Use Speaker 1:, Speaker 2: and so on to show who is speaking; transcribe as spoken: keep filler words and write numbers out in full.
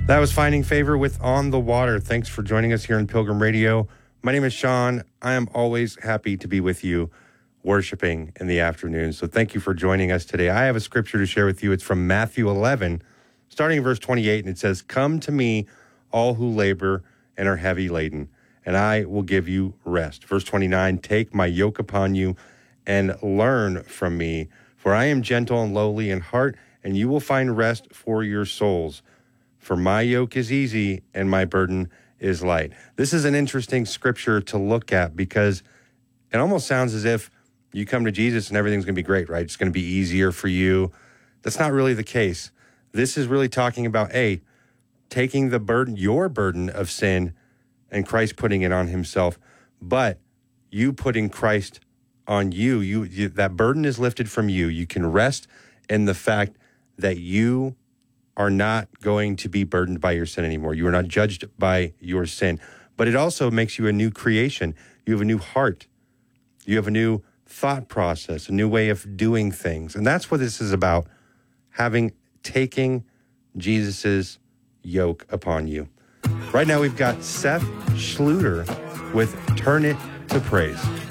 Speaker 1: That was Finding Favor with On the Water. Thanks for joining us here on Pilgrim Radio. My name is Sean. I am always happy to be with you worshiping in the afternoon. So thank you for joining us today. I have a scripture to share with you. It's from Matthew eleven, starting in verse twenty-eight, and it says, "Come to me, all who labor and are heavy laden, and I will give you rest." Verse twenty-nine, "Take my yoke upon you and learn from me, for I am gentle and lowly in heart, and you will find rest for your souls. For my yoke is easy and my burden is light." This is an interesting scripture to look at because it almost sounds as if you come to Jesus and everything's going to be great, right? It's going to be easier for you. That's not really the case. This is really talking about, A, taking the burden, your burden of sin, and Christ putting it on himself, but you putting Christ on you. You, you that burden is lifted from you. You can rest in the fact that you are not going to be burdened by your sin anymore. You are not judged by your sin. But it also makes you a new creation. You have a new heart. You have a new thought process, a new way of doing things. And that's what this is about, having, taking Jesus's yoke upon you. Right now we've got Seth Schluter with Turn It to Praise.